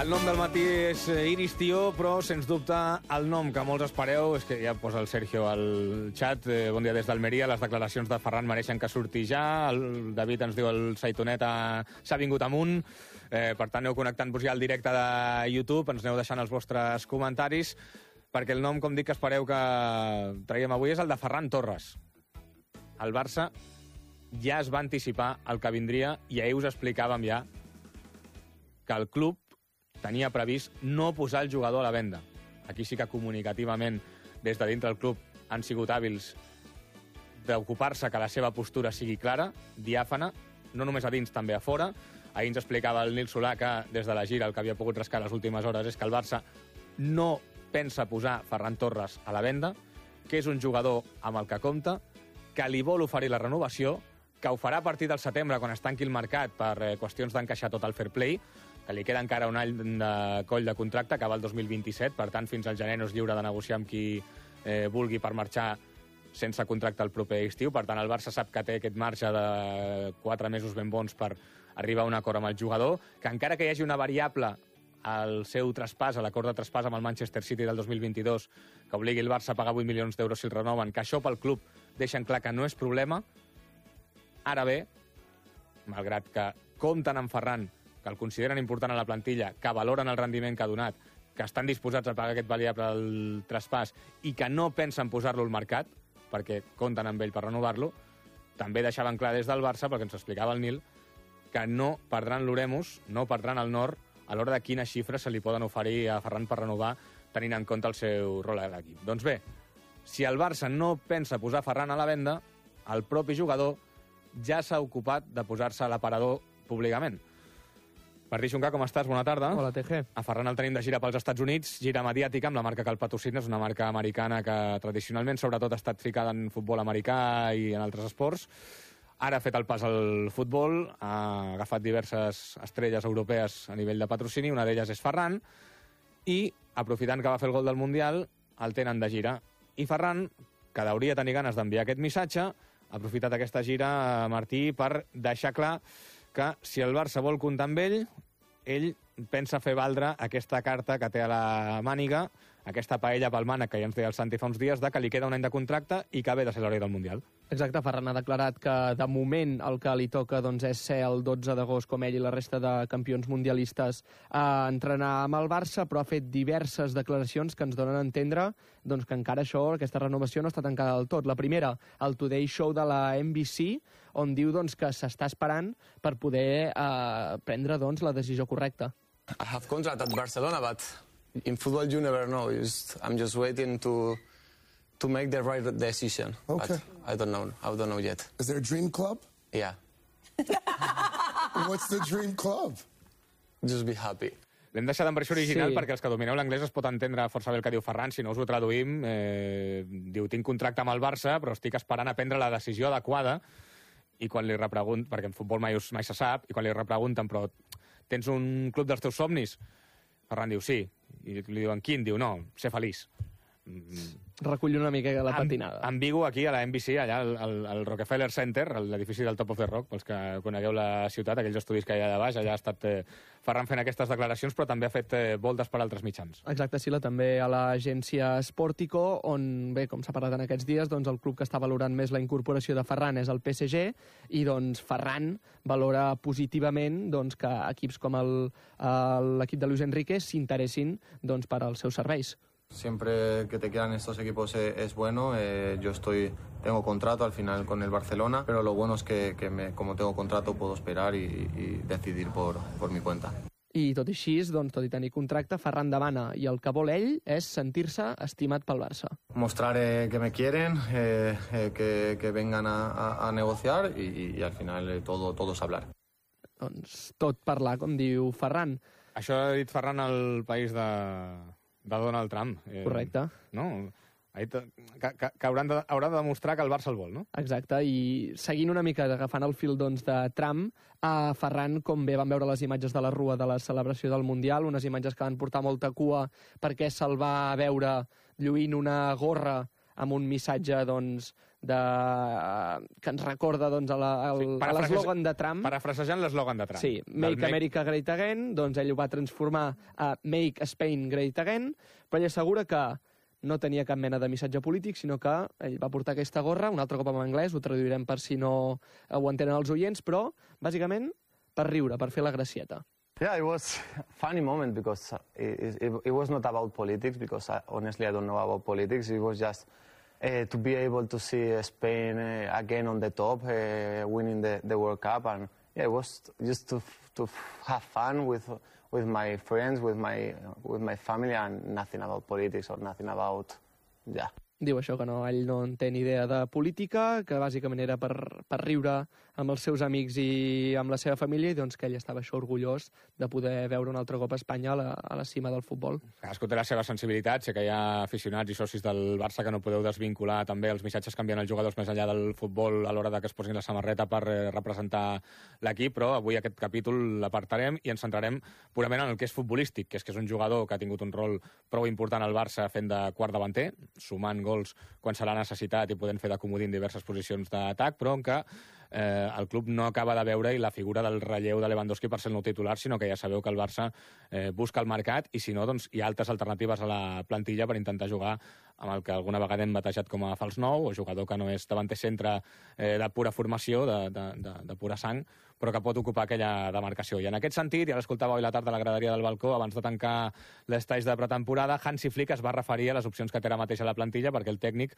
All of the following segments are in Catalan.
El nom del matí és Iris Tio, però, sens dubte, el nom que molts espereu, és que ja posa el Sergio al xat, bon dia des d'Almeria, les declaracions de Ferran mereixen que surti ja, el David ens diu el Saitonet s'ha vingut amunt, per tant aneu connectant-vos ja al directe de YouTube, ens aneu deixant els vostres comentaris, perquè el nom, com dic, que espereu que traiem avui és el de Ferran Torres. El Barça ja es va anticipar el que vindria i ahir us explicàvem ja que el club tenia previst no posar el jugador a la venda. Aquí sí que comunicativament, des de dintre del club, han sigut hàbils d'ocupar-se que la seva postura sigui clara, diàfana, no només a dins, també a fora. Ahir ens explicava el Nil Solà que, des de la gira, el que havia pogut rascar les últimes hores és que el Barça no pensa posar Ferran Torres a la venda, que és un jugador amb el que compta, que li vol oferir la renovació, que ho farà a partir del setembre, quan es tanqui el mercat per qüestions d'encaixar tot el fair play, que li queda encara un any de coll de contracte, acaba el 2027, per tant, fins al gener no és lliure de negociar amb qui vulgui per marxar sense contracte el proper estiu. Per tant, el Barça sap que té aquest marge de 4 mesos ben bons per arribar a un acord amb el jugador, que encara que hi hagi una variable al seu traspàs, a l'acord de traspàs amb el Manchester City del 2022, que obligui el Barça a pagar 8 milions d'euros si el renoven, que això pel club deixen clar que no és problema. Ara bé, malgrat que compten amb Ferran, que el consideren important a la plantilla, que valoren el rendiment que ha donat, que estan disposats a pagar aquest variable del traspàs i que no pensen posar-lo al mercat, perquè compten amb ell per renovar-lo, també deixaven clar des del Barça, perquè ens explicava el Nil, que no perdran l'Oremus, no perdran el Nord, a l'hora de quines xifres se li poden oferir a Ferran per renovar, tenint en compte el seu rol a l'equip. Doncs bé, si el Barça no pensa posar Ferran a la venda, el propi jugador ja s'ha ocupat de posar-se a l'aparador públicament. Martí Xunca, com estàs? Bona tarda. Hola, TG. A Ferran el tenim de gira pels Estats Units, gira mediàtica amb la marca que el patrocina, és una marca americana que tradicionalment sobretot ha estat ficada en futbol americà i en altres esports. Ara ha fet el pas al futbol, ha agafat diverses estrelles europees a nivell de patrocini, una d'elles és Ferran, i aprofitant que va fer el gol del Mundial, el tenen de gira. I Ferran, que hauria tenir ganes d'enviar aquest missatge, ha aprofitat aquesta gira, Martí, per deixar clar que si el Barça vol comptar amb ell pensa fer valdre aquesta carta que té a la màniga, aquesta paella pel mànec que ja ens deia el Santi fa uns dies, de que li queda un any de contracte i que ve de ser l'heroi del Mundial. Exacte, Ferran ha declarat que de moment el que li toca doncs, és ser el 12 d'agost, com ell i la resta de campions mundialistes, a entrenar amb el Barça, però ha fet diverses declaracions que ens donen a entendre doncs, que encara això, aquesta renovació no està tancada del tot. La primera, el Today Show de la NBC, on diu doncs, que s'està esperant per poder prendre doncs, la decisió correcta. I have contract at Barcelona, but in football you never know. I'm just waiting to make the right decision. Okay. But I don't know yet. Is there a dream club? Yeah. What's the dream club? Just be happy. L'hem deixat en versió original Sí. perquè els que domineu l'anglès es pot entendre força bé el que diu Ferran. Si no us ho traduïm, diu, tinc contracte amb el Barça, però estic esperant a prendre la decisió adequada. I quan li repregunten, perquè en futbol mai se sap, i quan li repregunten, però tens un club dels teus somnis? Ferran diu, sí. I li diuen, quin? Diu, no, ser feliç. Recull una mica la patinada. Ambigu aquí a la NBC, allà al Rockefeller Center, l'edifici del Top of the Rock, pels que conegueu la ciutat, aquells estudis que hi ha allà baix, allà ha estat Ferran fent aquestes declaracions, però també ha fet voltes per altres mitjans. Exacte, Sila, també a l'agència Sportico, on, bé, com s'ha parlat en aquests dies, doncs el club que està valorant més la incorporació de Ferran és el PSG, i doncs Ferran valora positivament doncs, que equips com l'equip de Luis Enrique s'interessin doncs, per als seus serveis. Siempre que te quieran estos equipos es bueno. Yo tengo contrato al final con el Barcelona, pero lo bueno es que como tengo contrato puedo esperar y decidir por mi cuenta. I tot i així, doncs, tot i tenir contracte, Ferran demana, i el que vol ell és sentir-se estimat pel Barça. Mostrar que me quieren, que vengan a negociar y al final todo es hablar. Doncs tot parlar, com diu Ferran. Això ha dit Ferran al país de Donald Trump. Correcte. No? Que haurà de demostrar que el Barça el vol, no? Exacte, i seguint una mica, agafant el fil doncs, de Trump, a Ferran, com bé van veure les imatges de la rua de la celebració del Mundial, unes imatges que van portar molta cua perquè se'l va veure lluint una gorra amb un missatge doncs, que ens recorda doncs, a l'eslògan de Trump. Parafrasejant l'eslògan de Trump. Sí, Make America Great Again, doncs ell ho va transformar a Make Spain Great Again, però ell assegura que no tenia cap mena de missatge polític, sinó que ell va portar aquesta gorra, un altre cop en anglès, ho traduirem per si no ho entenen els oients, però, bàsicament, per riure, per fer la gracieta. Yeah, it was a funny moment because it was not about politics, because honestly I don't know about politics. It was just to be able to see Spain again on the top, winning the World Cup, and yeah, it was just to have fun with my friends, with my family, and nothing about politics or nothing about, yeah. Diu això, que no, ell no en té ni idea de política, que bàsicament era per riure amb els seus amics i amb la seva família, i doncs que ell estava això orgullós de poder veure un altre cop Espanya a la cima del futbol. Cadascú té la seva sensibilitat, sé que hi ha aficionats i socis del Barça que no podeu desvincular també els missatges que envien els jugadors més enllà del futbol a l'hora que es posin la samarreta per representar l'equip, però avui aquest capítol l'apartarem i ens centrarem purament en el que és futbolístic, que és un jugador que ha tingut un rol prou important al Barça fent de quart davanter, sumant gols quan se l'ha necessitat i podent fer de comodí en diverses posicions d'atac, però en què el club no acaba de veure i la figura del relleu de Lewandowski per ser el nou titular, sinó que ja sabeu que el Barça busca el mercat i si no, doncs hi ha altres alternatives a la plantilla per intentar jugar amb el que alguna vegada hem batejat com a fals nou o jugador que no és davanter centre de pura formació, de pura sang, però que pot ocupar aquella demarcació. I en aquest sentit, ja l'escoltava avui a la tarda a la graderia del balcó, abans de tancar l'estage de pretemporada, Hansi Flick es va referir a les opcions que té ara mateix a la plantilla perquè el tècnic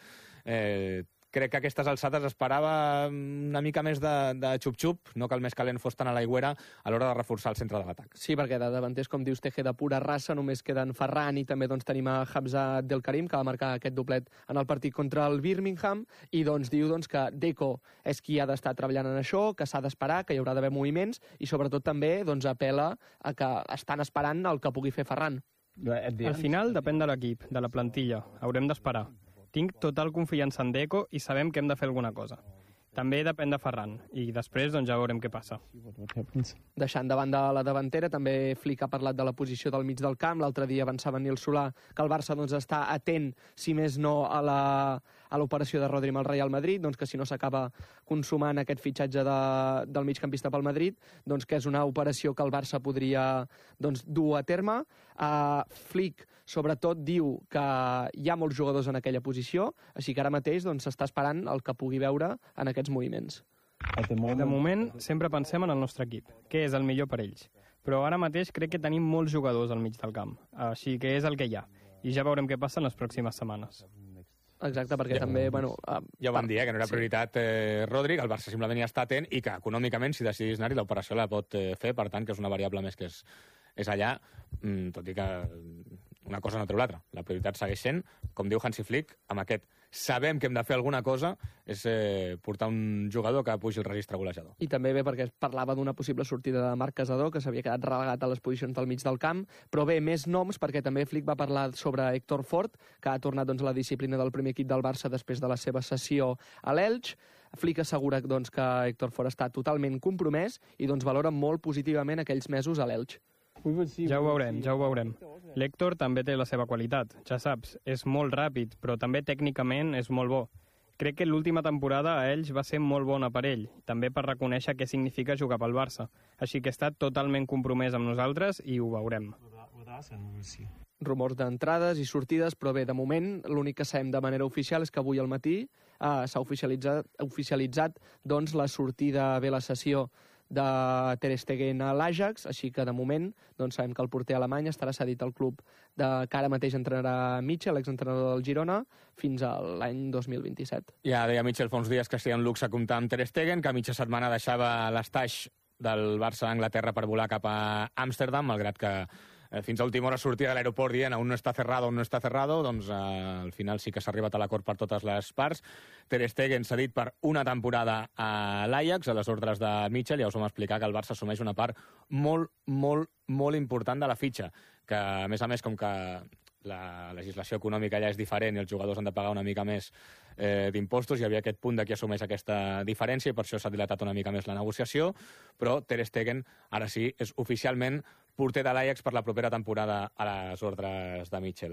crec que a aquestes alçades esperava una mica més de xup-xup, no que el més calent fos tant a l'aigüera a l'hora de reforçar el centre de l'atac. Sí, perquè de davanters, com dius, Teje de pura raça, només queden Ferran i també doncs, tenim a Hamza Abdelkarim, que va marcar aquest doblet en el partit contra el Birmingham, i doncs diu doncs, que Deco és qui ha d'estar treballant en això, que s'ha d'esperar, que hi haurà d'haver moviments, i sobretot també doncs, apela a que estan esperant el que pugui fer Ferran. Al final depèn de l'equip, de la plantilla. Haurem d'esperar. Tinc total confiança en Deco i sabem que hem de fer alguna cosa. També depèn de Ferran, i després doncs, ja veurem què passa. Deixant de banda la davantera, també Flick ha parlat de la posició del mig del camp. L'altre dia avançava Nil Solà que el Barça doncs, està atent, si més no, a l'operació de Rodri amb el Real Madrid, doncs que si no s'acaba consumant aquest fitxatge del migcampista pel Madrid, doncs que és una operació que el Barça podria doncs, dur a terme. Flick, sobretot, diu que hi ha molts jugadors en aquella posició, així que ara mateix doncs, s'està esperant el que pugui veure en aquests moviments. De moment, sempre pensem en el nostre equip, què és el millor per ells. Però ara mateix crec que tenim molts jugadors al mig del camp, així que és el que hi ha. I ja veurem què passa en les pròximes setmanes. Exacte, perquè també... Ja ho van dir, que no era prioritat Rodri, que el Barça simplement hi està atent i que econòmicament, si decidís anar-hi, l'operació la pot fer, per tant, que és una variable més que és allà, tot i que una cosa no treu l'altra. La prioritat segueix sent, com diu Hansi Flick, amb aquest sabem que hem de fer alguna cosa, és portar un jugador que pugi el registre golejador. I també bé perquè es parlava d'una possible sortida de Marc Casador, que s'havia quedat relegat a les posicions del mig del camp, però bé, més noms, perquè també Flick va parlar sobre Héctor Fort, que ha tornat doncs, a la disciplina del primer equip del Barça després de la seva sessió a l'Elx. Flick assegura doncs, que Héctor Fort està totalment compromès i doncs, valora molt positivament aquells mesos a l'Elx. Ja ho veurem. L'Héctor també té la seva qualitat, ja saps, és molt ràpid, però també tècnicament és molt bo. Crec que l'última temporada a Elx va ser molt bona per ell, també per reconèixer què significa jugar pel Barça. Així que està totalment compromès amb nosaltres i ho veurem. Rumors d'entrades i sortides, però bé, de moment l'únic que sabem de manera oficial és que avui al matí s'ha oficialitzat doncs, la sortida la cessió de Ter Stegen a l'Ajax, així que de moment doncs, sabem que el porter alemany estarà cedit al club que ara mateix entrenarà Mitchell, l'exentrenador del Girona, fins a l'any 2027. Ja deia Mitchell fa uns dies que seria un luxe comptar amb Ter Stegen, que a mitja setmana deixava l'estaix del Barça a Anglaterra per volar cap a Amsterdam, malgrat que fins a última hora sortia de l'aeroport dient aún no està cerrado, doncs al final sí que s'ha arribat a l'acord per totes les parts. Ter Stegen cedit per una temporada a l'Ajax, a les ordres de Mitchell, ja us vam explicar que el Barça assumeix una part molt, molt, molt important de la fitxa, que a més, com que la legislació econòmica ja és diferent i els jugadors han de pagar una mica més d'impostos, hi havia aquest punt de qui assumeix aquesta diferència i per això s'ha dilatat una mica més la negociació, però Ter Stegen ara sí és oficialment porter de l'Ajax per la propera temporada a les ordres de Mitchell.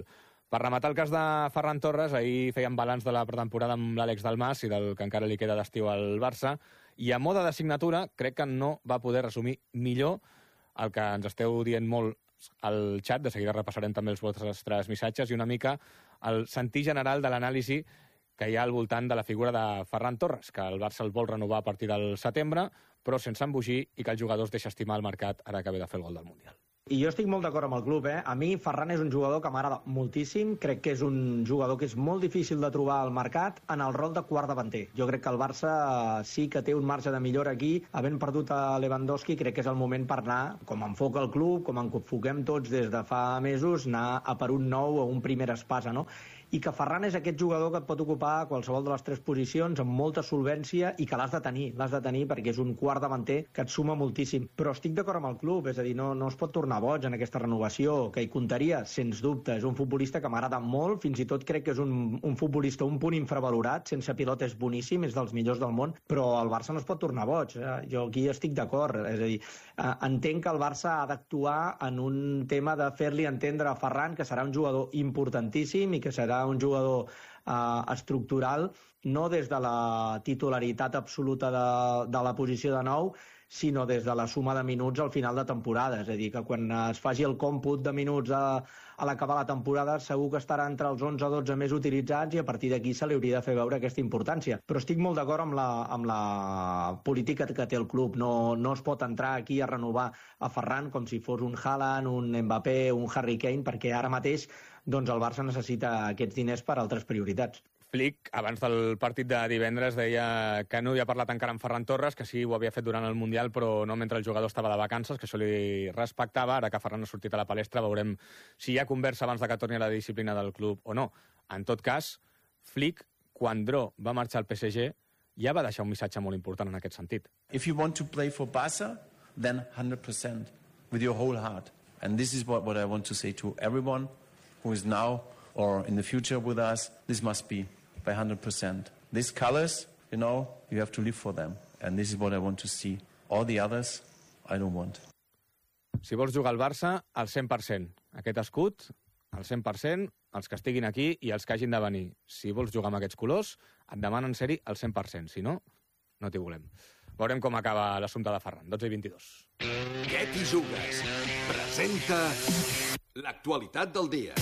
Per rematar el cas de Ferran Torres, ahir fèiem balanç de la pretemporada amb l'Àlex Dalmas i del que encara li queda d'estiu al Barça, i a mode de signatura crec que no va poder resumir millor el que ens esteu dient molt al xat, de seguida repassarem també els vostres missatges, i una mica el sentir general de l'anàlisi que hi ha al voltant de la figura de Ferran Torres, que el Barça el vol renovar a partir del setembre, però sense embogir, i que el jugador es deixa estimar al mercat ara que ve de fer el gol del Mundial. I jo estic molt d'acord amb el club, A mi Ferran és un jugador que m'agrada moltíssim, crec que és un jugador que és molt difícil de trobar al mercat en el rol de quart davanter. Jo crec que el Barça sí que té un marge de millora aquí, havent perdut a Lewandowski, crec que és el moment per anar, com enfoca el club, com enfoquem tots des de fa mesos, anar a per un nou o un primer espasa, no? I que Ferran és aquest jugador que et pot ocupar qualsevol de les tres posicions amb molta solvència i que l'has de tenir perquè és un quart davanter que et suma moltíssim. Però estic d'acord amb el club, és a dir, no es pot tornar boig en aquesta renovació, que hi comptaria, sens dubte. És un futbolista que m'agrada molt, fins i tot crec que és un futbolista un punt infravalorat, sense pilot és boníssim, és dels millors del món, però el Barça no es pot tornar boig. Jo aquí estic d'acord, és a dir, entenc que el Barça ha d'actuar en un tema de fer-li entendre a Ferran que serà un jugador importantíssim i que serà un jugador estructural, no des de la titularitat absoluta de la posició de nou, sinó des de la suma de minuts al final de temporada. És a dir, que quan es faci el còmput de minuts a l'acabar la temporada segur que estarà entre els 11 o 12 més utilitzats i a partir d'aquí se li hauria de fer veure aquesta importància. Però estic molt d'acord amb la política que té el club. No es pot entrar aquí a renovar a Ferran com si fos un Haaland, un Mbappé, un Harry Kane, perquè ara mateix doncs el Barça necessita aquests diners per altres prioritats. Flick, abans del partit de divendres, deia que no havia parlat encara amb Ferran Torres, que sí ho havia fet durant el Mundial, però no mentre el jugador estava de vacances, que això li respectava. Ara que Ferran ha sortit a la palestra, veurem si hi ha conversa abans de que torni a la disciplina del club o no. En tot cas, Flick, quan Dro va marxar al PSG, ja va deixar un missatge molt important en aquest sentit. If you want to play for Barca, then 100%, with your whole heart. And this is what I want to say to everyone who is now or in the future with us. This must be by 100%. These colors, you have to live for them. And this is what I want to see. All the others, I don't want. Si vols jugar al Barça, al 100%. Aquest escut, al 100%, els que estiguin aquí i els que hagin de venir. Si vols jugar amb aquests colors, et demanen ser-hi al 100%. Si no, no t'hi volem. Veurem com acaba l'assumpte de Ferran. 12:22. Què t'hi jugues? Presenta l'actualitat del dia.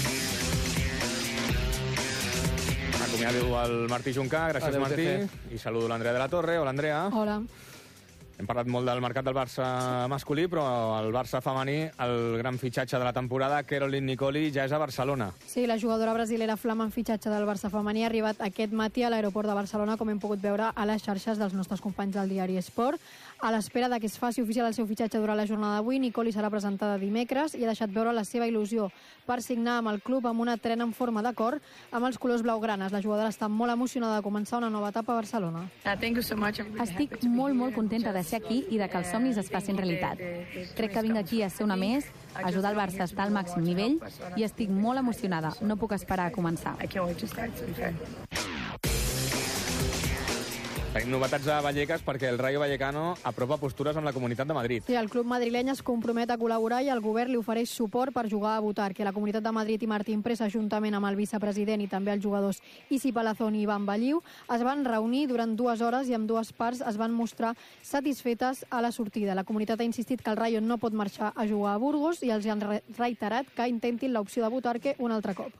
Acomiado el Martí Juncà, gràcies Martí, i saludo l'Andrea de la Torre. Hola Andrea. Hola. Hem parlat molt del mercat del Barça masculí, però el Barça femení, el gran fitxatge de la temporada, Caroline Nicoli, ja és a Barcelona. Sí, la jugadora brasilera flamant fitxatge del Barça femení ha arribat aquest matí a l'aeroport de Barcelona, com hem pogut veure a les xarxes dels nostres companys del diari Esport. A l'espera de que es faci oficial el seu fitxatge durant la jornada d'avui, Nicoli serà presentada dimecres i ha deixat veure la seva il·lusió per signar amb el club amb una trena en forma de cor amb els colors blaugranes. La jugadora està molt emocionada de començar una nova etapa a Barcelona. Estic molt contenta de ser aquí i de que els somnis es facin realitat. Crec que vinc aquí a ser una més, ajudar el Barça a estar al màxim nivell i estic molt emocionada. No puc esperar a començar. Tenim novetats a Vallecas perquè el Rayo Vallecano apropa postures amb la Comunitat de Madrid. Sí, el club madrileny es compromet a col·laborar i el govern li ofereix suport per jugar a votar, que la Comunitat de Madrid i Martín Presa, juntament amb el vicepresident i també els jugadors Isi Palazón i Ivan Balliu, es van reunir durant 2 hores i amb dues parts es van mostrar satisfetes a la sortida. La comunitat ha insistit que el Rayo no pot marxar a jugar a Burgos i els han reiterat que intentin l'opció de votar-que un altre cop.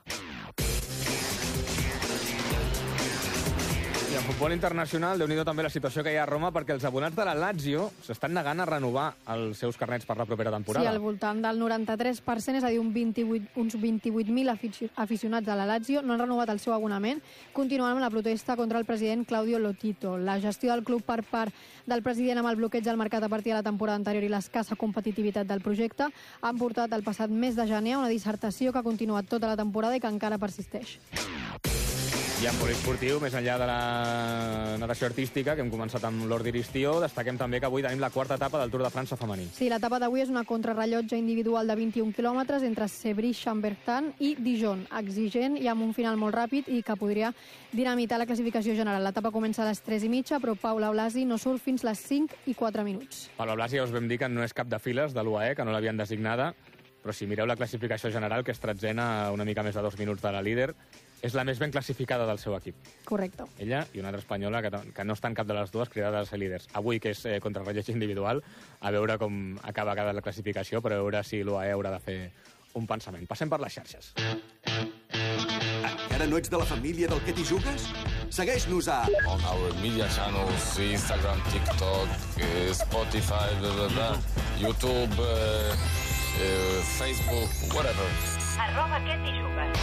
I en futbol internacional, déu-n'hi-do també la situació que hi ha a Roma, perquè els abonats de la Lazio s'estan negant a renovar els seus carnets per la propera temporada. Sí, al voltant del 93%, és a dir, uns 28.000 aficionats de la Lazio no han renovat el seu abonament, continuant amb la protesta contra el president Claudio Lotito. La gestió del club per part del president amb el bloqueig del mercat a partir de la temporada anterior i l'escassa competitivitat del projecte han portat el passat mes de gener a una dissertació que ha continuat tota la temporada i que encara persisteix. I en poliesportiu, més enllà de la natació artística, que hem començat amb l'Ordi Ristió, destaquem també que avui tenim la quarta etapa del Tour de França femení. Sí, l'etapa d'avui és una contrarrellotge individual de 21 quilòmetres entre Sevry-Chambertin i Dijon, exigent i amb un final molt ràpid i que podria dinamitar la classificació general. L'etapa comença a les 3:30, però Paula Blasi no surt fins les 5:04. Paula Blasi ja us vam dir que no és cap de files de l'UAE, que no l'havien designada, però si mireu la classificació general, que és tretzena, una mica més de 2 minuts de la líder, és la més ben classificada del seu equip. Correcte. Ella i una altra espanyola que no està en cap de les dues cridades a ser líders. Avui, que és contrarrellotge individual, a veure com acaba cada la classificació, però a veure si l'UAE haurà de fer un pensament. Passem per les xarxes. Encara no ets de la família del Que t'hi jugues? Segueix-nos a... On our media channels, Instagram, TikTok, Spotify, YouTube, Facebook, whatever. @Que t'hi jugues.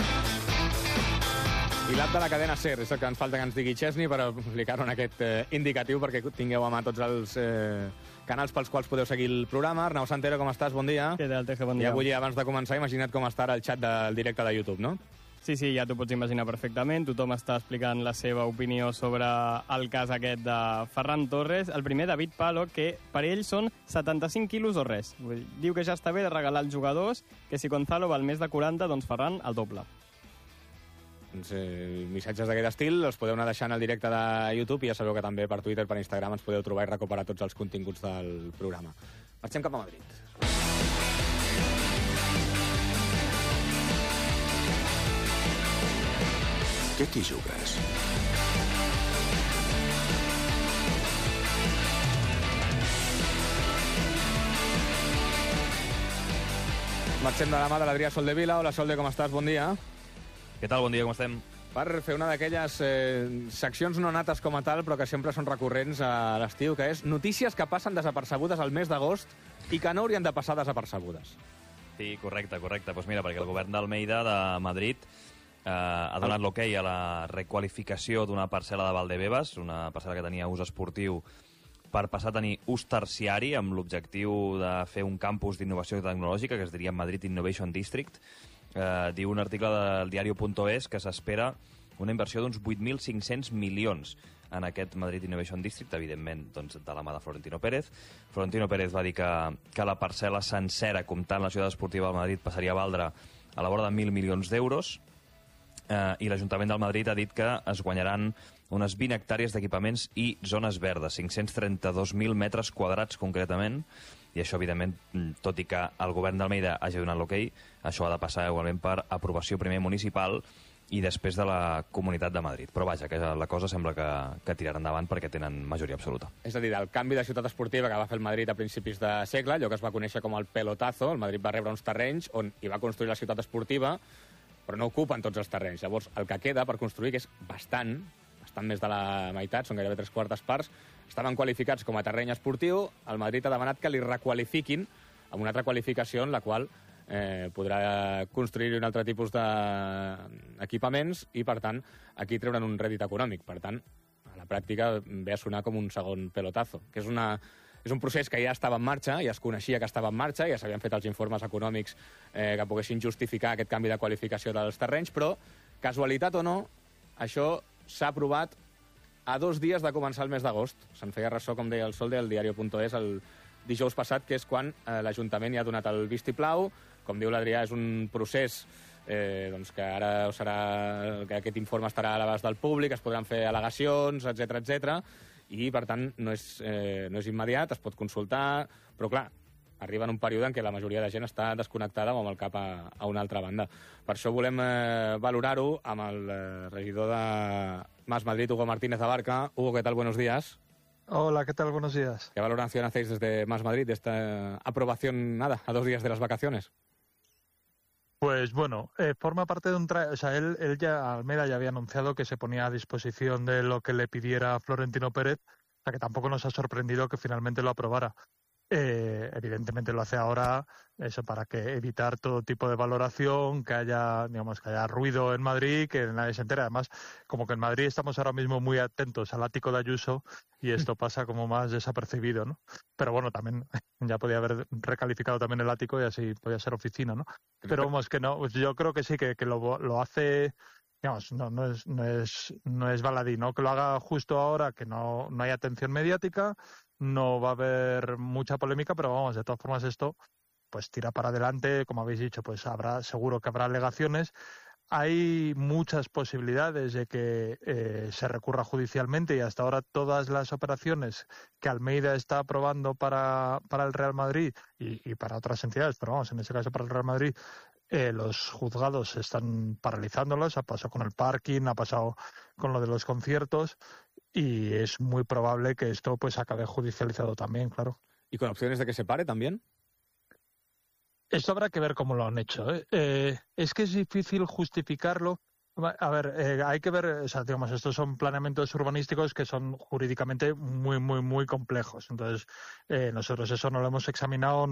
I l'app de la cadena SER, és el que ens falta que ens digui Chesney per aplicar-ho en aquest indicatiu perquè tingueu a mà tots els canals pels quals podeu seguir el programa. Arnau Santero, com estàs? Bon dia. Què tal, Teje? Bon dia. I avui, abans de començar, imagina't com està el xat del directe de YouTube, no? Sí, ja t'ho pots imaginar perfectament. Tothom està explicant la seva opinió sobre el cas aquest de Ferran Torres. El primer, David Palo, que per ell són 75 quilos o res. Diu que ja està bé de regalar als jugadors, que si Gonzalo val més de 40, doncs Ferran el doble. Doncs, missatges d'aquest estil els podeu anar deixant al directe de YouTube i ja sabeu que també per Twitter, per Instagram ens podeu trobar i recuperar tots els continguts del programa. Marxem cap a Madrid. Què t'hi jugues? Marxem de la mà de l'Adrià Soldevila. Hola, Solde, com estàs? Bon dia. Què tal? Bon dia, com estem? Per fer una d'aquelles seccions no nates com a tal, però que sempre són recurrents a l'estiu, que és notícies que passen desapercebudes al mes d'agost i que no haurien de passar desapercebudes. Sí, correcte. Doncs mira, perquè el govern d'Almeida de Madrid ha donat l'hoquei a la requalificació d'una parcel·la de Valdebebas, una parcel·la que tenia ús esportiu, per passar a tenir ús terciari amb l'objectiu de fer un campus d'innovació tecnològica que es diria Madrid Innovation District. Diu un article del diario.es que s'espera una inversió d'uns 8.500 milions en aquest Madrid Innovation District, evidentment doncs, de la mà de Florentino Pérez. Florentino Pérez va dir que la parcel·la sencera, comptant la ciutat esportiva de Madrid, passaria a valdre a la vora de 1.000 milions d'euros. I l'Ajuntament del Madrid ha dit que es guanyaran unes 20 hectàrees d'equipaments i zones verdes, 532.000 metres quadrats concretament, i això, evidentment, tot i que el govern d'Almeida hagi donat l'hoquei, això ha de passar igualment per aprovació primer municipal i després de la Comunitat de Madrid. Però vaja, que la cosa sembla que tirarà endavant perquè tenen majoria absoluta. És a dir, el canvi de ciutat esportiva que va fer el Madrid a principis de segle, allò que es va conèixer com el pelotazo, el Madrid va rebre uns terrenys on hi va construir la ciutat esportiva, però no ocupen tots els terrenys. Llavors, el que queda per construir, que és bastant més de la meitat, són gairebé 3/4 parts, estaven qualificats com a terreny esportiu. El Madrid ha demanat que li requalifiquin amb una altra qualificació en la qual podrà construir un altre tipus d'equipaments i, per tant, aquí treuran un rèdit econòmic. Per tant, a la pràctica ve a sonar com un segon pelotazo, que és un procés que ja estava en marxa, ja es coneixia que estava en marxa, ja s'havien fet els informes econòmics que poguessin justificar aquest canvi de qualificació dels terrenys, però, casualitat o no, això s'ha aprovat a 2 dies de començar el mes d'agost. Se'n feia ressò, com deia el Sol, del diario.es el dijous passat, que és quan l'Ajuntament ja ha donat el vistiplau. Com diu l'Adrià, és un procés doncs que ara que aquest informe estarà a l'abast del públic, es podran fer al·legacions, etc, i, per tant, no és immediat, es pot consultar, però, clar, arriba en un període en què la majoria de gent està desconnectada o amb el cap a una altra banda. Per això volem valorar-ho amb el regidor de Más Madrid, Hugo Martínez Abarca. Hugo, ¿qué tal? Buenos días. Hola, ¿qué tal? Buenos días. ¿Qué valoración hacéis desde Más Madrid de esta aprobación, a 2 días de las vacaciones? Pues bueno, forma parte de un o sea, él ya, Almeida ya había anunciado que se ponía a disposición de lo que le pidiera Florentino Pérez, o sea que tampoco nos ha sorprendido que finalmente lo aprobara. Evidentemente lo hace ahora eso para evitar todo tipo de valoración, que haya ruido en Madrid, que nadie se entere. Además, como que en Madrid estamos ahora mismo muy atentos al ático de Ayuso y esto pasa como más desapercibido, ¿no? Pero bueno, también ya podía haber recalificado también el ático y así podía ser oficina, ¿no? Pero vamos, que no, yo creo que sí, que lo hace, digamos, no es baladí, ¿no? Que lo haga justo ahora, que no hay atención mediática. No va a haber mucha polémica, pero vamos, de todas formas esto pues tira para adelante, como habéis dicho, pues seguro que habrá alegaciones. hay muchas posibilidades de que se recurra judicialmente y hasta ahora todas las operaciones que Almeida está aprobando para el Real Madrid y para otras entidades, pero vamos, en este caso para el Real Madrid, los juzgados están paralizándolas. Ha pasado con el parking, ha pasado con lo de los conciertos y es muy probable que esto pues acabe judicializado también, claro. ¿Y con opciones de que se pare también? Esto habrá que ver cómo lo han hecho, ¿eh? Es que es difícil justificarlo. A ver, hay que ver, o sea, digamos, estos son planeamientos urbanísticos que son jurídicamente muy, muy, muy complejos. Entonces, nosotros eso no lo hemos examinado,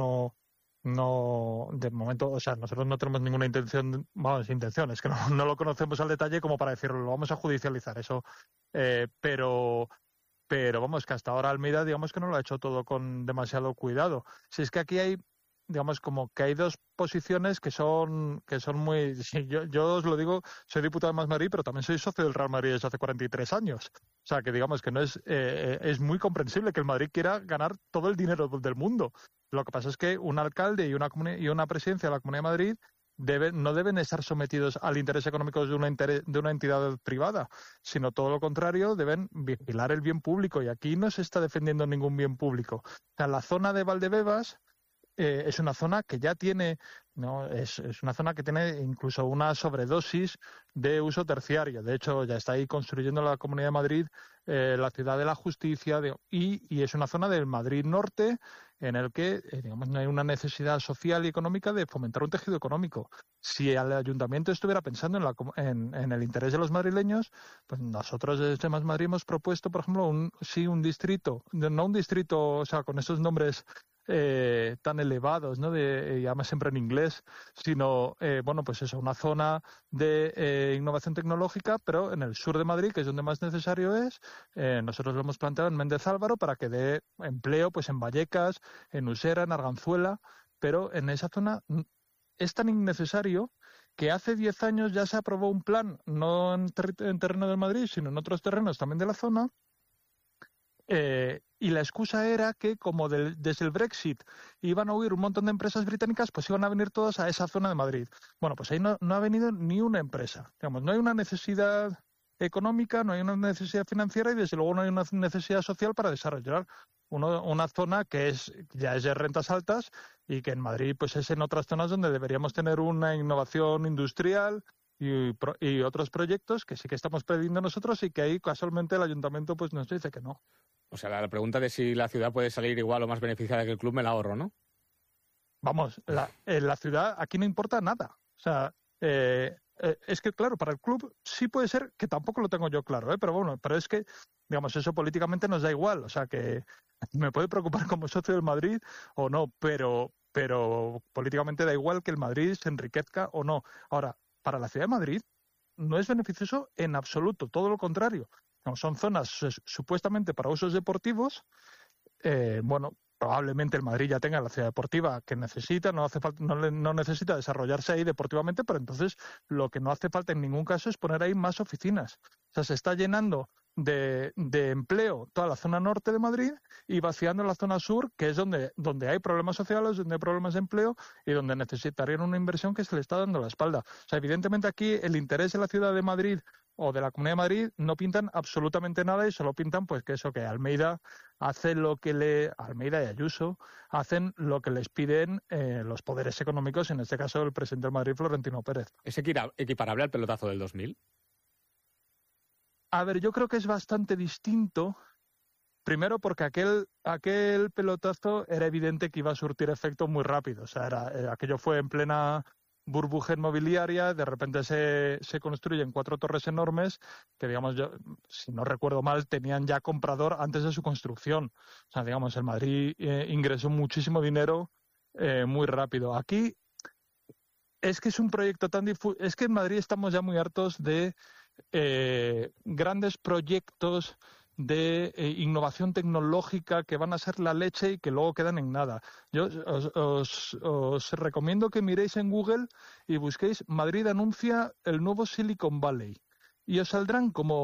no, de momento, o sea, nosotros no tenemos ninguna intención, es que no lo conocemos al detalle como para decirlo, lo vamos a judicializar, eso, pero vamos, que hasta ahora Almeida, digamos que no lo ha hecho todo con demasiado cuidado. Si es que aquí hay, digamos, como que hay dos posiciones que son muy... Sí, yo os lo digo, soy diputado de Más Madrid, pero también soy socio del Real Madrid desde hace 43 años. O sea, que digamos que no es muy comprensible que el Madrid quiera ganar todo el dinero del mundo. Lo que pasa es que un alcalde y una presidencia de la Comunidad de Madrid no deben estar sometidos al interés económico de una entidad privada, sino todo lo contrario, deben vigilar el bien público. Y aquí no se está defendiendo ningún bien público. O sea, la zona de Valdebebas es una zona que ya tiene, ¿no? Es una zona que tiene incluso una sobredosis de uso terciario. De hecho, ya está ahí construyendo la Comunidad de Madrid la ciudad de la justicia y es una zona del Madrid norte en el que digamos, no hay una necesidad social y económica de fomentar un tejido económico. Si el ayuntamiento estuviera pensando en el interés de los madrileños, pues nosotros desde Más Madrid hemos propuesto, por ejemplo, un distrito, no un distrito, o sea, con esos nombres tan elevados, ¿no? Y además siempre en inglés, sino, bueno, pues eso, una zona de innovación tecnológica, pero en el sur de Madrid, que es donde más necesario es. Nosotros lo hemos planteado en Méndez Álvaro para que dé empleo, pues en Vallecas, en Usera, en Arganzuela, pero en esa zona es tan innecesario que hace 10 años ya se aprobó un plan, no en terreno de Madrid, sino en otros terrenos también de la zona. Y la excusa era que como desde el Brexit iban a huir un montón de empresas británicas, pues iban a venir todas a esa zona de Madrid. Bueno, pues ahí no ha venido ni una empresa. Digamos, no hay una necesidad económica, no hay una necesidad financiera y desde luego no hay una necesidad social para desarrollar una zona que ya es de rentas altas y que en Madrid pues es en otras zonas donde deberíamos tener una innovación industrial y otros proyectos que sí que estamos pidiendo nosotros y que ahí casualmente el ayuntamiento pues nos dice que no. O sea, la pregunta de si la ciudad puede salir igual o más beneficiada que el club me la ahorro, ¿no? Vamos, la ciudad aquí no importa nada. O sea, es que claro, para el club sí puede ser que tampoco lo tengo yo claro, pero bueno, pero es que, digamos, eso políticamente nos da igual. O sea, que me puede preocupar como socio del Madrid o no, pero políticamente da igual que el Madrid se enriquezca o no. Ahora, para la ciudad de Madrid no es beneficioso en absoluto, todo lo contrario. No, son zonas supuestamente para usos deportivos. Bueno, probablemente el Madrid ya tenga la ciudad deportiva que necesita, no necesita desarrollarse ahí deportivamente, pero entonces lo que no hace falta en ningún caso es poner ahí más oficinas. O sea, se está llenando de empleo toda la zona norte de Madrid y vaciando la zona sur, que es donde hay problemas sociales, donde hay problemas de empleo y donde necesitarían una inversión que se le está dando la espalda. O sea, evidentemente aquí el interés de la ciudad de Madrid o de la Comunidad de Madrid no pintan absolutamente nada y solo pintan pues que Almeida hace Almeida y Ayuso hacen lo que les piden los poderes económicos, en este caso el presidente del Madrid, Florentino Pérez. ¿Es equiparable al pelotazo del 2000? A ver, yo creo que es bastante distinto. Primero porque aquel pelotazo era evidente que iba a surtir efecto muy rápido. O sea, aquello fue en plena burbuja inmobiliaria, de repente se construyen 4 torres enormes que, digamos, yo, si no recuerdo mal, tenían ya comprador antes de su construcción. O sea, digamos, el Madrid ingresó muchísimo dinero muy rápido. Aquí es que es un proyecto tan difuso, es que en Madrid estamos ya muy hartos de grandes proyectos de innovación tecnológica que van a ser la leche y que luego quedan en nada. Yo os recomiendo que miréis en Google y busquéis Madrid anuncia el nuevo Silicon Valley y os saldrán como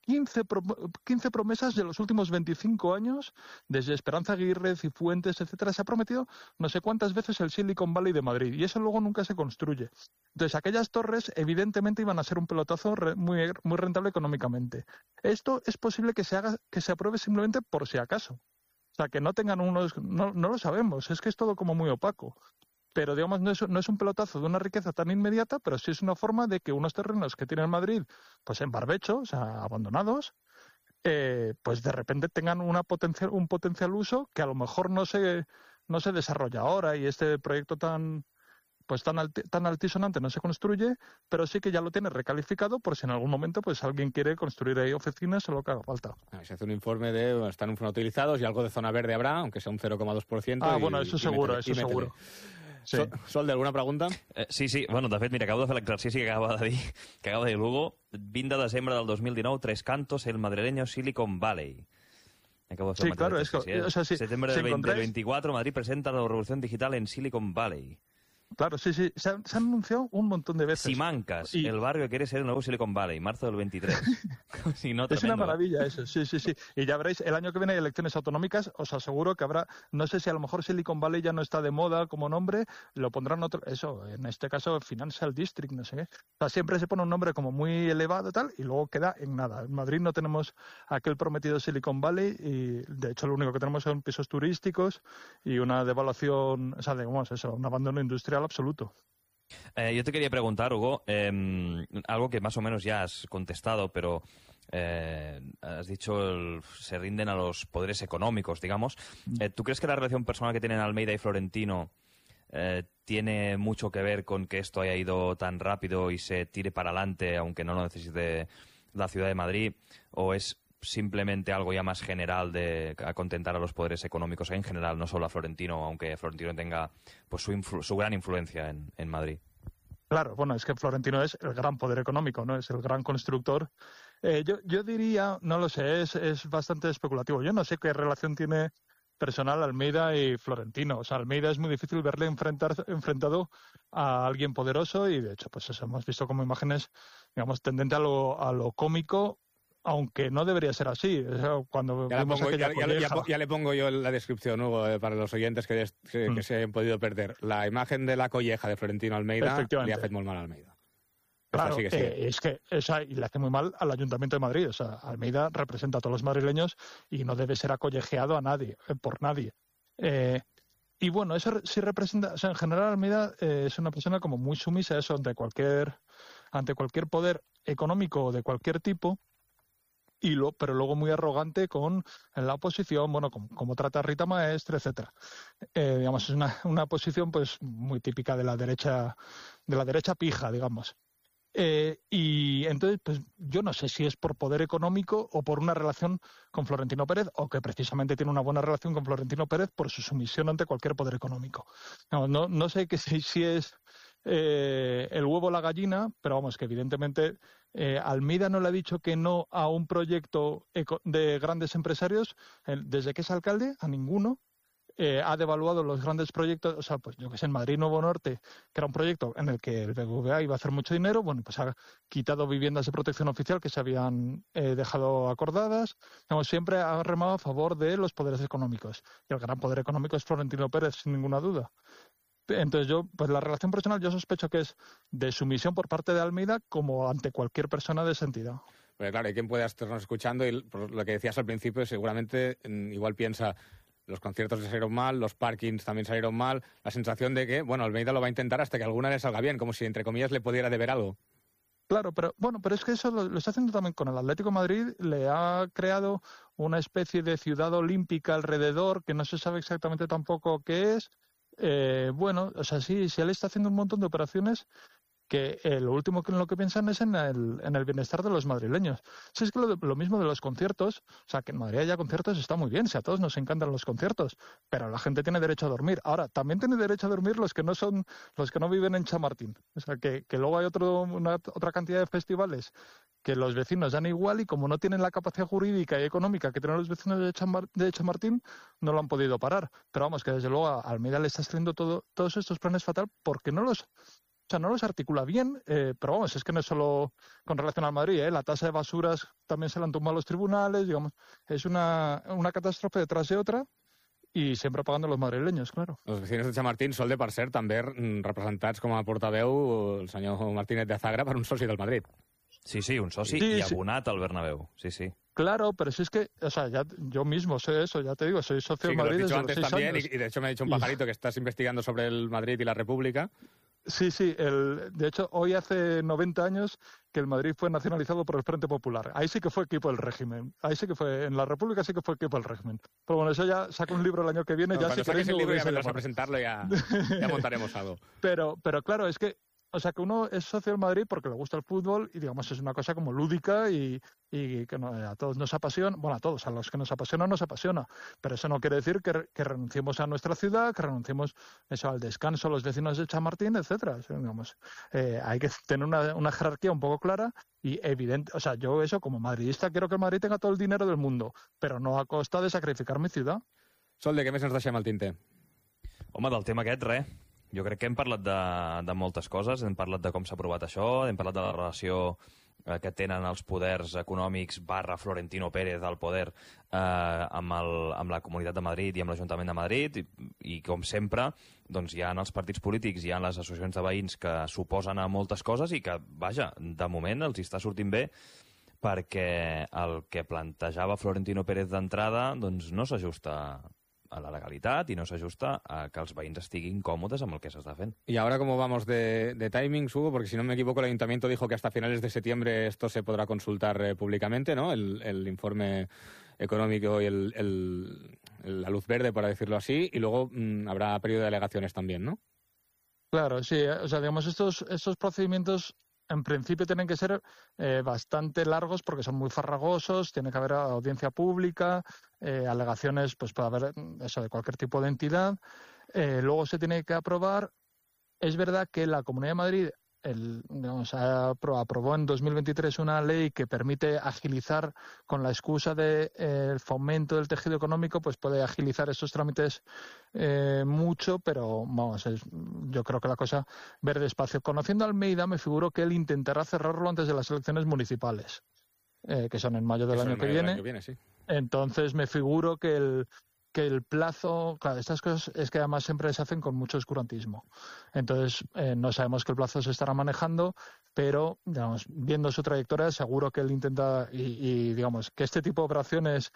15 promesas de los últimos 25 años, desde Esperanza Aguirre, Cifuentes, etcétera. Se ha prometido no sé cuántas veces el Silicon Valley de Madrid y eso luego nunca se construye. Entonces, aquellas torres evidentemente iban a ser un pelotazo muy rentable económicamente. Esto es posible que se apruebe simplemente por si acaso. O sea, que no tengan no lo sabemos, es que es todo como muy opaco. Pero, digamos, no es un pelotazo de una riqueza tan inmediata, pero sí es una forma de que unos terrenos que tiene Madrid, pues en barbecho, o sea, abandonados, pues de repente tengan un potencial uso que a lo mejor no se desarrolla ahora y este proyecto tan altisonante no se construye, pero sí que ya lo tiene recalificado por si en algún momento pues alguien quiere construir ahí oficinas o lo que haga falta. Se hace un informe de están infrautilizados y algo de zona verde habrá, aunque sea un 0,2%. Bueno, eso seguro, eso seguro. Sí. Sol, ¿alguna pregunta? Sí. Bueno, de fet, mira, acabo de fer l'exercici que acaba de dir Lugo. 20 de desembre del 2019, Tres Cantos, el madrileño Silicon Valley. Acabo de fer claro, sí. Septiembre del 2024, Madrid presenta la revolución digital en Silicon Valley. Claro, sí. Se han anunciado un montón de veces. Simancas, el barrio que quiere ser el nuevo Silicon Valley, marzo del 23. Sí, no, es una maravilla eso, sí. Y ya veréis, el año que viene hay elecciones autonómicas, os aseguro que habrá, no sé si a lo mejor Silicon Valley ya no está de moda como nombre, lo pondrán en este caso Financial District, no sé qué. O sea, siempre se pone un nombre como muy elevado y tal, y luego queda en nada. En Madrid no tenemos aquel prometido Silicon Valley, y de hecho lo único que tenemos son pisos turísticos y una devaluación, o sea, digamos eso, un abandono industrial absoluto. Yo te quería preguntar, Hugo, algo que más o menos ya has contestado, pero has dicho se rinden a los poderes económicos, digamos. ¿Tú crees que la relación personal que tienen Almeida y Florentino tiene mucho que ver con que esto haya ido tan rápido y se tire para adelante, aunque no lo necesite la ciudad de Madrid? ¿O es simplemente algo ya más general de contentar a los poderes económicos en general, no solo a Florentino, aunque Florentino tenga pues su gran influencia en Madrid? Claro, bueno, es que Florentino es el gran poder económico, ¿no? Es el gran constructor. Yo diría, no lo sé, es bastante especulativo. Yo no sé qué relación tiene personal Almeida y Florentino. O sea, Almeida es muy difícil verle enfrentado a alguien poderoso y, de hecho, pues eso hemos visto como imágenes, digamos, tendente a lo cómico, aunque no debería ser así. O sea, cuando ya le pongo yo la descripción, Hugo, para los oyentes que se han podido perder. La imagen de la colleja de Florentino Almeida le hace muy mal a Almeida. Claro, es que y le hace muy mal al Ayuntamiento de Madrid. O sea, Almeida representa a todos los madrileños y no debe ser acollejeado a nadie, por nadie. Y bueno, eso sí representa, o sea, en general Almeida es una persona como muy sumisa eso ante cualquier poder económico de cualquier tipo. Pero luego muy arrogante con la oposición, bueno, como trata a Rita Maestre, etcétera. Digamos, es una posición pues muy típica de la derecha pija, digamos. Y entonces, pues yo no sé si es por poder económico o por una relación con Florentino Pérez, o que precisamente tiene una buena relación con Florentino Pérez por su sumisión ante cualquier poder económico. No sé si es el huevo o la gallina, pero vamos, que evidentemente Almeida no le ha dicho que no a un proyecto de grandes empresarios desde que es alcalde, a ninguno. Ha devaluado los grandes proyectos, o sea, pues yo que sé, en Madrid Nuevo Norte, que era un proyecto en el que el BBVA iba a hacer mucho dinero, bueno, pues ha quitado viviendas de protección oficial que se habían dejado acordadas. Digamos, siempre ha remado a favor de los poderes económicos. Y el gran poder económico es Florentino Pérez, sin ninguna duda. Entonces pues la relación personal yo sospecho que es de sumisión por parte de Almeida como ante cualquier persona de esa entidad. Pero claro, hay quien puede estarnos escuchando y por lo que decías al principio, seguramente igual piensa, los conciertos le salieron mal, los parkings también salieron mal, la sensación de que, bueno, Almeida lo va a intentar hasta que alguna le salga bien, como si entre comillas le pudiera deber algo. Claro, pero es que eso lo está haciendo también con el Atlético de Madrid, le ha creado una especie de ciudad olímpica alrededor que no se sabe exactamente tampoco qué es. Bueno, o sea, sí, él está haciendo un montón de operaciones que lo último en lo que piensan es en el bienestar de los madrileños. Si es que lo mismo de los conciertos, o sea, que en Madrid haya conciertos está muy bien, si a todos nos encantan los conciertos, pero la gente tiene derecho a dormir. Ahora, también tiene derecho a dormir los que no viven en Chamartín. O sea, que luego hay otra cantidad de festivales que los vecinos dan igual y como no tienen la capacidad jurídica y económica que tienen los vecinos de Chamartín, no lo han podido parar. Pero vamos, que desde luego a Almeida le está saliendo todos estos planes fatal porque no los... O sea, no los articula bien, pero vamos, es que no es solo con relación al Madrid, la tasa de basuras también se la han tumbado los tribunales, digamos, es una catástrofe detrás de otra, i sempre pagant los madrileños, claro. Els vecinos de Chamartín són, per cert, també representats com a portaveu el senyor Martínez de Azagra per un soci del Madrid. Sí, un soci Sí, i sí. abonat al Bernabéu. Sí. Claro, pero si es que, o sea, yo mismo sé eso, ya te digo, soy socio Sí, del que lo has Madrid dicho desde antes los 6 también, años. y de hecho me ha dicho un pajarito que estás investigando sobre el Madrid y la República. Sí, de hecho, hoy hace 90 años que el Madrid fue nacionalizado por el Frente Popular. Ahí sí que fue equipo del régimen. Ahí sí que fue, en la República sí que fue equipo del régimen. Pero bueno, eso ya saca un libro el año que viene. No, ya cuando si queréis saques el libro y volvéis a vendrás a llamar. presentarlo ya montaremos algo. Pero claro, es que, o sea, que uno es socio del Madrid porque le gusta el fútbol y, digamos, es una cosa como lúdica y que a todos nos apasiona, bueno, a todos, a los que nos apasiona, pero eso no quiere decir que renunciemos a nuestra ciudad, que renunciemos eso al descanso, a los vecinos de Chamartín, etcétera. O sea, digamos, hay que tener una jerarquía un poco clara y evidente. O sea, yo eso, como madridista, quiero que el Madrid tenga todo el dinero del mundo, pero no a costa de sacrificar mi ciudad. Sol, de què més ens deixem al tinter? Home, del tema aquest, res. Jo crec que hem parlat de moltes coses, hem parlat de com s'ha aprovat això, hem parlat de la relació que tenen els poders econòmics / Florentino Pérez al poder amb la Comunitat de Madrid i amb l'Ajuntament de Madrid i com sempre, doncs hi ha els partits polítics, hi ha les associacions de veïns que s'oposen a moltes coses i que, vaja, de moment els està sortint bé perquè el que plantejava Florentino Pérez d'entrada doncs no s'ajusta a la legalitat i no s'ajusta a que els veïns estiguin còmodes amb el que s'està fent. Y ahora, ¿cómo vamos de timings, Hugo? Porque si no me equivoco, el Ayuntamiento dijo que hasta finales de septiembre esto se podrá consultar públicamente, ¿no? El informe económico y la luz verde, para decirlo así, y luego habrá periodo de alegaciones también, ¿no? Claro, sí. O sea, digamos, estos procedimientos en principio tienen que ser bastante largos porque son muy farragosos, tiene que haber audiencia pública, alegaciones, pues puede haber eso de cualquier tipo de entidad. Luego se tiene que aprobar. Es verdad que la Comunidad de Madrid aprobó en 2023 una ley que permite agilizar, con la excusa del fomento del tejido económico, pues puede agilizar esos trámites mucho, pero vamos, yo creo que la cosa ver despacio. Conociendo a Almeida, me figuro que él intentará cerrarlo antes de las elecciones municipales, que son en mayo del año que viene. Sí. Entonces me figuro que el plazo, claro, estas cosas es que además siempre se hacen con mucho oscurantismo. Entonces, no sabemos qué plazo se estará manejando, pero, digamos, viendo su trayectoria, seguro que él intenta, y digamos, que este tipo de operaciones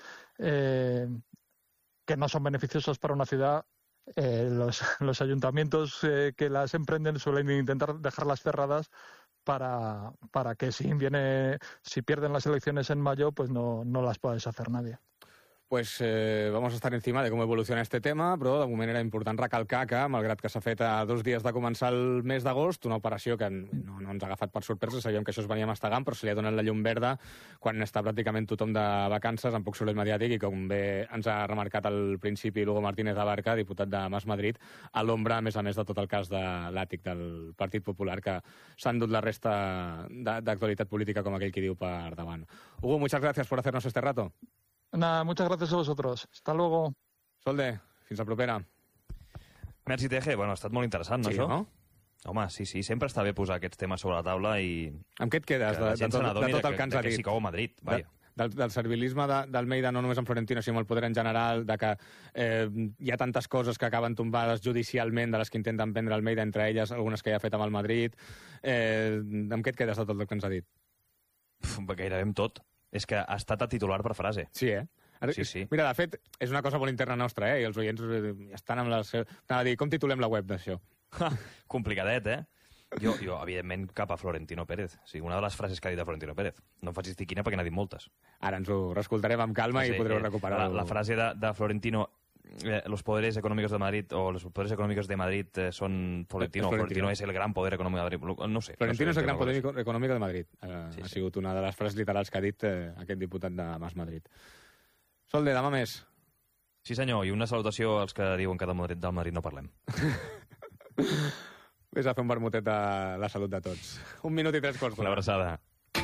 que no son beneficiosas para una ciudad, los ayuntamientos que las emprenden suelen intentar dejarlas cerradas para que si pierden las elecciones en mayo, pues no las pueda deshacer nadie. Pues vamos a estar encima de com evoluciona este tema, però de moment era important recalcar que, malgrat que s'ha fet a 2 dies de començar el mes d'agost, una operació que no ens ha agafat per sorpresa, sabíem que això es venia mastegant, però se li ha donat la llum verda quan està pràcticament tothom de vacances, amb poc soroll mediàtic, i com bé ens ha remarcat al principi Hugo Martínez Abarca, diputat de Mas Madrid, a l'ombra, a més de tot el cas de l'àtic del Partit Popular, que s'ha endut la resta d'actualitat política, com aquell qui diu, per davant. Hugo, muchas gracias por hacernos este rato. Nada, muchas gracias a vosotros. Hasta luego. Solde, fins la propera. Merci, Teje. Bueno, ha estat molt interessant, no, Sí, això? no? Home, sí, sempre està bé posar aquests temes sobre la taula i... Amb què et quedes de tot el que ens ha dit? Que sí cou a Madrid, vaja. Del servilisme d'Almeida, no només amb Florentino, sinó amb el poder en general, de que hi ha tantes coses que acaben tombades judicialment de les que intenten prendre Almeida, entre elles algunes que ja ha fet amb el Madrid. Amb què et quedes de tot el que ens ha dit? Gairebé amb tot. És que ha estat a titular per frase. Sí, Sí. Mira, de fet, és una cosa molt interna nostra, i els oients estan amb les... Anava a dir, com titulem la web d'això? Complicadet, Jo, evidentment, cap a Florentino Pérez. O sigui, una de les frases que ha dit de Florentino Pérez. No em facis dir quina perquè n'ha dit moltes. Ara ens ho reescoltarem amb calma i podreu recuperar-ho. La frase de Florentino... los poderes económicos de Madrid o los poderes económicos de Madrid son Florentino. Florentino es el gran poder económico de Madrid. No sé. Florentino és el gran poder econòmic de Madrid. Ha sigut una de les frases literals que ha dit aquest diputat de Mas Madrid. Solde, demà més. Sí, senyor, i una salutació als que diuen que del Madrid no parlem. Vés a fer un vermutet de la salut de tots. 1 minut i 3 quarts. Una abraçada.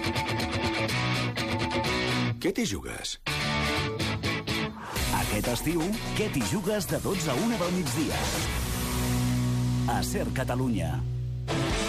Què t'hi jugues? Aquest estiu, què t'hi jugues de 12 a 1 del migdia? A Ser Catalunya.